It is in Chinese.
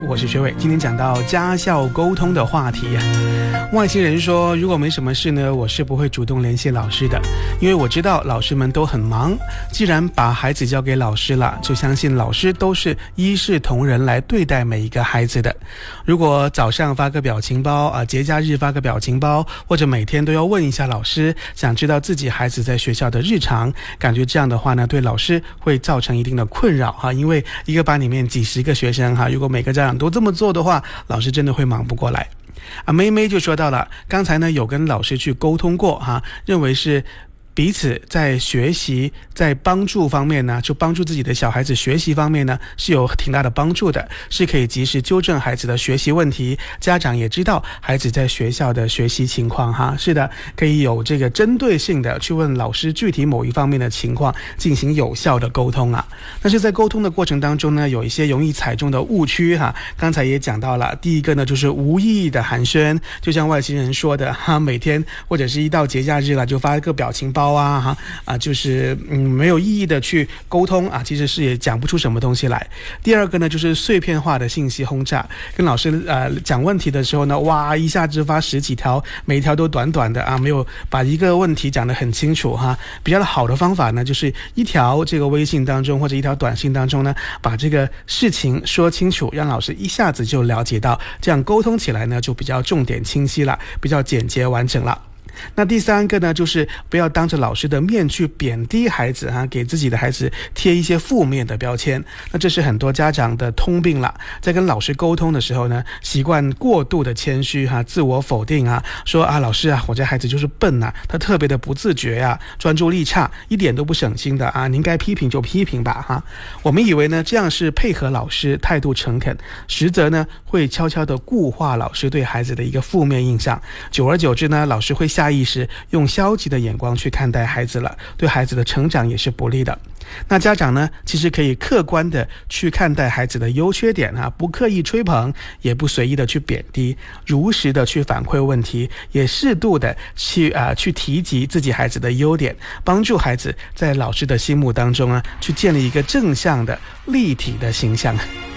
我是学伟，今天讲到家校沟通的话题。外星人说，如果没什么事呢，我是不会主动联系老师的，因为我知道老师们都很忙，既然把孩子交给老师了，就相信老师都是一视同仁来对待每一个孩子的。如果早上发个表情包节假日发个表情包，或者每天都要问一下老师，想知道自己孩子在学校的日常，感觉这样的话呢，对老师会造成一定的困扰因为一个班里面几十个学生如果每个家长都这么做的话，老师真的会忙不过来。妹妹就说到了，刚才呢有跟老师去沟通过认为是彼此在学习在帮助方面呢，就帮助自己的小孩子学习方面呢是有挺大的帮助的，是可以及时纠正孩子的学习问题，家长也知道孩子在学校的学习情况是的，可以有这个针对性的去问老师具体某一方面的情况，进行有效的沟通但是在沟通的过程当中呢，有一些容易踩中的误区刚才也讲到了，第一个呢就是无意义的寒暄，就像外星人说的每天或者是一到节假日了就发一个表情包就是没有意义的去沟通其实是也讲不出什么东西来。第二个呢就是碎片化的信息轰炸，跟老师讲问题的时候呢，哇一下子发10几条，每一条都短短的没有把一个问题讲得很清楚比较好的方法呢，就是一条这个微信当中或者一条短信当中呢，把这个事情说清楚，让老师一下子就了解到，这样沟通起来呢就比较重点清晰了，比较简洁完整了。那第三个呢，就是不要当着老师的面去贬低孩子给自己的孩子贴一些负面的标签。那这是很多家长的通病了，在跟老师沟通的时候呢，习惯过度的谦虚自我否定说老师我这孩子就是笨他特别的不自觉专注力差，一点都不省心的您该批评就批评吧我们以为呢这样是配合老师，态度诚恳，实则呢会悄悄的固化老师对孩子的一个负面印象，久而久之呢，老师会下意识用消极的眼光去看待孩子了，对孩子的成长也是不利的。那家长呢，其实可以客观的去看待孩子的优缺点不刻意吹捧，也不随意的去贬低，如实的去反馈问题，也适度的去提及自己孩子的优点，帮助孩子在老师的心目当中去建立一个正向的立体的形象。